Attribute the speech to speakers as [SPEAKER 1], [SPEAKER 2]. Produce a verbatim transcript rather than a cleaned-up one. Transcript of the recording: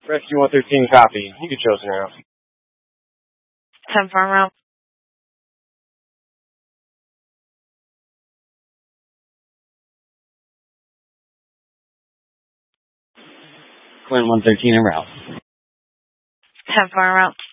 [SPEAKER 1] Rescue one thirteen, copy. You can chosen route.
[SPEAKER 2] ten four route.
[SPEAKER 1] Quinn one thirteen en route.
[SPEAKER 2] ten four route.